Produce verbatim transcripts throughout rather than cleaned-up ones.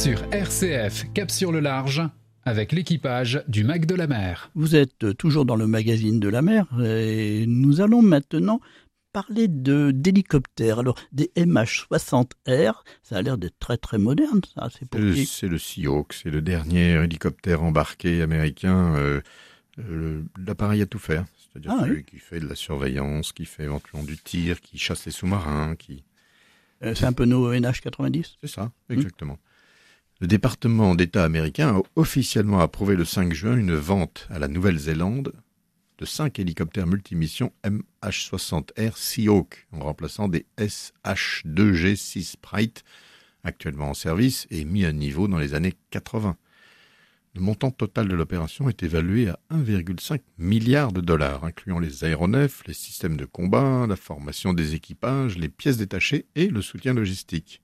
sur R C F Cap sur le Large avec l'équipage du Mac de la Mer. Vous êtes toujours dans le magazine de la mer et nous allons maintenant parler de, d'hélicoptères. Alors, des M H soixante R, ça a l'air d'être très très moderne, ça. C'est, pour le, c'est le Seahawk, c'est le dernier hélicoptère embarqué américain. Euh, euh, l'appareil à tout faire, c'est-à-dire ah, oui. qui fait de la surveillance, qui fait éventuellement du tir, qui chasse les sous-marins, qui... Euh, c'est un peu nos N H quatre-vingt-dix ? C'est ça, exactement. Mmh. Le département d'État américain a officiellement approuvé le cinq juin une vente à la Nouvelle-Zélande de cinq hélicoptères multimissions M H soixante R Seahawk, en remplaçant des S H deux G six Sprite, actuellement en service et mis à niveau dans les années quatre-vingts. Le montant total de l'opération est évalué à un virgule cinq milliard de dollars, incluant les aéronefs, les systèmes de combat, la formation des équipages, les pièces détachées et le soutien logistique.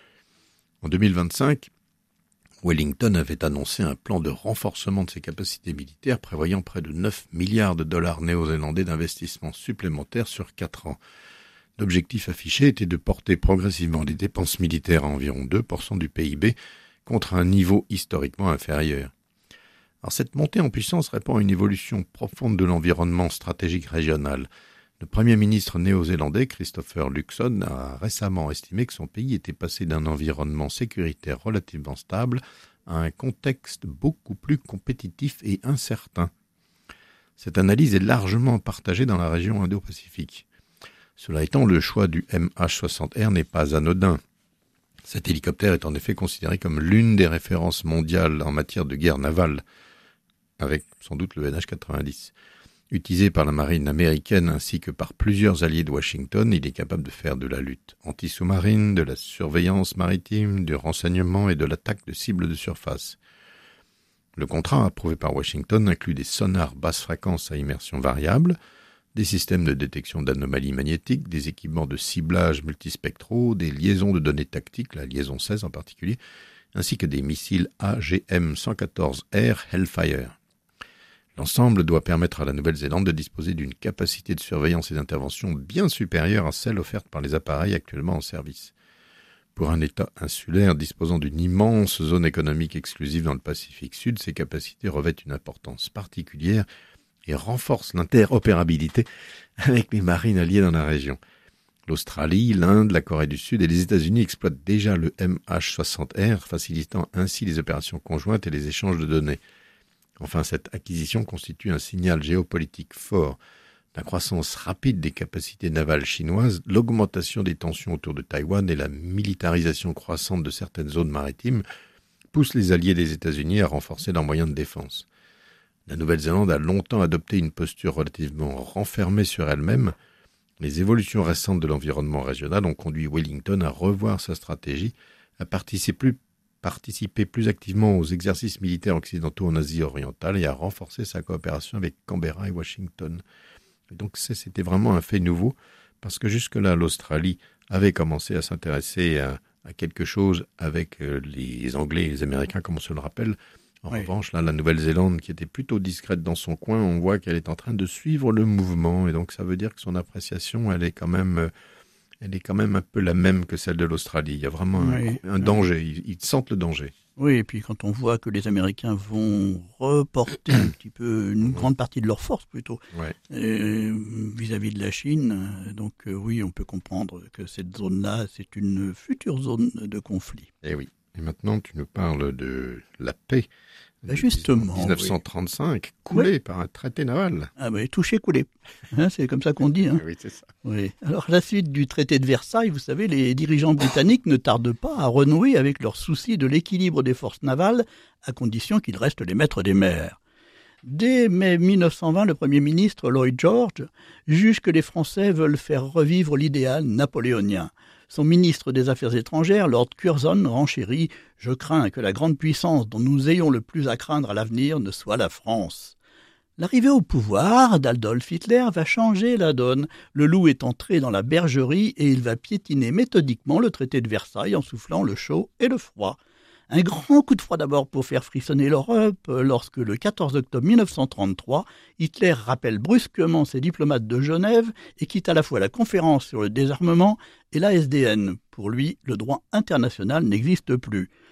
En deux mille vingt-cinq, Wellington avait annoncé un plan de renforcement de ses capacités militaires prévoyant près de neuf milliards de dollars néo-zélandais d'investissements supplémentaires sur quatre ans. L'objectif affiché était de porter progressivement les dépenses militaires à environ deux pour cent du P I B contre un niveau historiquement inférieur. Alors cette montée en puissance répond à une évolution profonde de l'environnement stratégique régional. Le Premier ministre néo-zélandais, Christopher Luxon, a récemment estimé que son pays était passé d'un environnement sécuritaire relativement stable à un contexte beaucoup plus compétitif et incertain. Cette analyse est largement partagée dans la région Indo-Pacifique. Cela étant, le choix du M H soixante R n'est pas anodin. Cet hélicoptère est en effet considéré comme l'une des références mondiales en matière de guerre navale, avec sans doute le N H quatre-vingt-dix. Utilisé par la marine américaine ainsi que par plusieurs alliés de Washington, il est capable de faire de la lutte anti-sous-marine, de la surveillance maritime, du renseignement et de l'attaque de cibles de surface. Le contrat approuvé par Washington inclut des sonars basse fréquence à immersion variable, des systèmes de détection d'anomalies magnétiques, des équipements de ciblage multispectraux, des liaisons de données tactiques, la liaison seize en particulier, ainsi que des missiles A G M cent quatorze R Hellfire. L'ensemble doit permettre à la Nouvelle-Zélande de disposer d'une capacité de surveillance et d'intervention bien supérieure à celle offerte par les appareils actuellement en service. Pour un État insulaire disposant d'une immense zone économique exclusive dans le Pacifique Sud, ces capacités revêtent une importance particulière et renforcent l'interopérabilité avec les marines alliées dans la région. L'Australie, l'Inde, la Corée du Sud et les États-Unis exploitent déjà le M H soixante R, facilitant ainsi les opérations conjointes et les échanges de données. Enfin, cette acquisition constitue un signal géopolitique fort. La croissance rapide des capacités navales chinoises, l'augmentation des tensions autour de Taïwan et la militarisation croissante de certaines zones maritimes poussent les alliés des États-Unis à renforcer leurs moyens de défense. La Nouvelle-Zélande a longtemps adopté une posture relativement renfermée sur elle-même. Les évolutions récentes de l'environnement régional ont conduit Wellington à revoir sa stratégie, à participer plus participer plus activement aux exercices militaires occidentaux en Asie orientale et à renforcer sa coopération avec Canberra et Washington. Et donc ça, c'était vraiment un fait nouveau, parce que jusque-là, l'Australie avait commencé à s'intéresser à, à quelque chose avec les Anglais et les Américains, comme on se le rappelle. En oui. revanche, là, la Nouvelle-Zélande, qui était plutôt discrète dans son coin, on voit qu'elle est en train de suivre le mouvement, et donc ça veut dire que son appréciation, elle est quand même... Elle est quand même un peu la même que celle de l'Australie. Il y a vraiment oui, un, un danger. Ils, ils sentent le danger. Oui, et puis quand on voit que les Américains vont reporter un petit peu, une grande partie de leur force plutôt, ouais. euh, vis-à-vis de la Chine, donc euh, oui, on peut comprendre que cette zone-là, c'est une future zone de conflit. Et oui. Et maintenant, tu nous parles de la paix. Ben justement, dix-neuf cent trente-cinq, oui. coulé oui. par un traité naval. Ah ben, touché, coulé. Hein, c'est comme ça qu'on dit. Hein. Oui, c'est ça. Oui. Alors, à la suite du traité de Versailles, vous savez, les dirigeants britanniques ne tardent pas à renouer avec leur souci de l'équilibre des forces navales, à condition qu'ils restent les maîtres des mers. Dès mai mille neuf cent vingt, le Premier ministre Lloyd George juge que les Français veulent faire revivre l'idéal napoléonien. Son ministre des Affaires étrangères, Lord Curzon, renchérit « Je crains que la grande puissance dont nous ayons le plus à craindre à l'avenir ne soit la France ». L'arrivée au pouvoir d'Adolf Hitler va changer la donne. Le loup est entré dans la bergerie et il va piétiner méthodiquement le traité de Versailles en soufflant le chaud et le froid. Un grand coup de froid d'abord pour faire frissonner l'Europe, lorsque le quatorze octobre mille neuf cent trente-trois, Hitler rappelle brusquement ses diplomates de Genève et quitte à la fois la conférence sur le désarmement et la S D N. Pour lui, le droit international n'existe plus.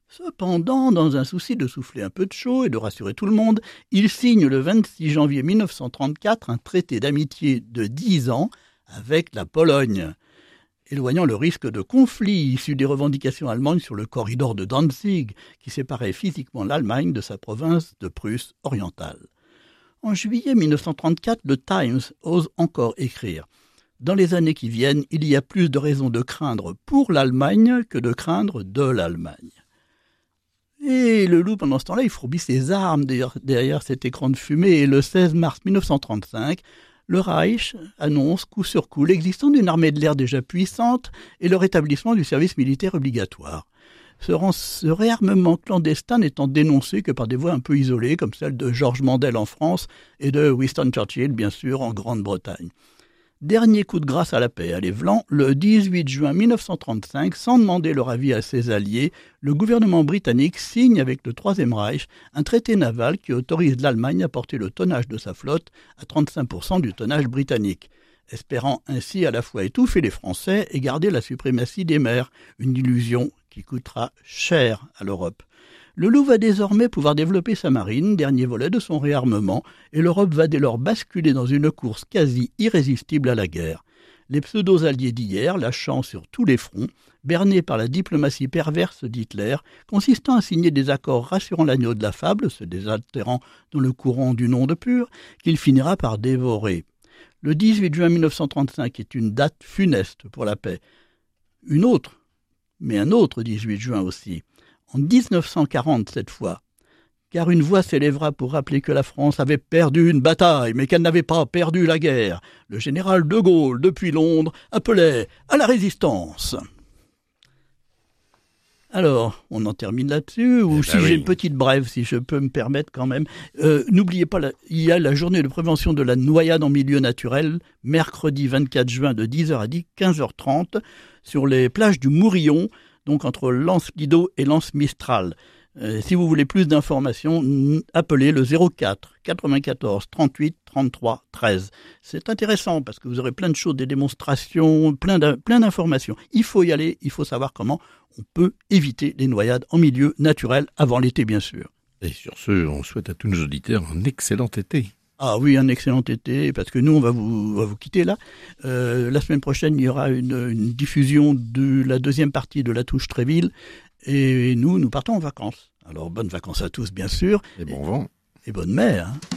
Cependant, dans un souci de souffler un peu de chaud et de rassurer tout le monde, il signe le vingt-six janvier mille neuf cent trente-quatre un traité d'amitié de dix ans avec la Pologne, éloignant le risque de conflit issu des revendications allemandes sur le corridor de Danzig, qui séparait physiquement l'Allemagne de sa province de Prusse orientale. En juillet mille neuf cent trente-quatre, le Times ose encore écrire « Dans les années qui viennent, il y a plus de raisons de craindre pour l'Allemagne que de craindre de l'Allemagne. » Et le loup, pendant ce temps-là, il fourbit ses armes derrière, derrière cet écran de fumée. Et le seize mars mille neuf cent trente-cinq, le Reich annonce coup sur coup l'existence d'une armée de l'air déjà puissante et le rétablissement du service militaire obligatoire. Ce, ce réarmement clandestin n'étant dénoncé que par des voix un peu isolées, comme celle de Georges Mandel en France et de Winston Churchill, bien sûr, en Grande-Bretagne. Dernier coup de grâce à la paix à l'Évelan, le dix-huit juin mille neuf cent trente-cinq, sans demander leur avis à ses alliés, le gouvernement britannique signe avec le Troisième Reich un traité naval qui autorise l'Allemagne à porter le tonnage de sa flotte à trente-cinq pour cent du tonnage britannique, espérant ainsi à la fois étouffer les Français et garder la suprématie des mers, une illusion qui coûtera cher à l'Europe. Le loup va désormais pouvoir développer sa marine, dernier volet de son réarmement, et l'Europe va dès lors basculer dans une course quasi irrésistible à la guerre. Les pseudo-alliés d'hier, lâchant sur tous les fronts, bernés par la diplomatie perverse d'Hitler, consistant à signer des accords rassurant l'agneau de la fable, se désaltérant dans le courant du nom de pur, qu'il finira par dévorer. Le dix-huit juin mille neuf cent trente-cinq est une date funeste pour la paix. Une autre, mais un autre dix-huit juin aussi. En dix-neuf cent quarante cette fois, car une voix s'élèvera pour rappeler que la France avait perdu une bataille, mais qu'elle n'avait pas perdu la guerre. Le général de Gaulle, depuis Londres, appelait à la résistance. Alors, on en termine là-dessus, ou eh ben si oui. j'ai une petite brève, si je peux me permettre quand même. Euh, n'oubliez pas, il y a la journée de prévention de la noyade en milieu naturel, mercredi vingt-quatre juin de dix heures à quinze heures trente, sur les plages du Mourillon, donc entre Lens-Lido et Lens-Mistral. Euh, si vous voulez plus d'informations, appelez le zéro quatre quatre-vingt-quatorze trente-huit trente-trois treize. C'est intéressant parce que vous aurez plein de choses, des démonstrations, plein, de, plein d'informations. Il faut y aller, il faut savoir comment on peut éviter les noyades en milieu naturel avant l'été, bien sûr. Et sur ce, on souhaite à tous nos auditeurs un excellent été. Ah oui, un excellent été, parce que nous, on va vous, on va vous quitter là. Euh, la semaine prochaine, il y aura une, une diffusion de la deuxième partie de La Touche Tréville. Et nous, nous partons en vacances. Alors, bonnes vacances à tous, bien sûr. Et bon vent. Et bonne mer, hein.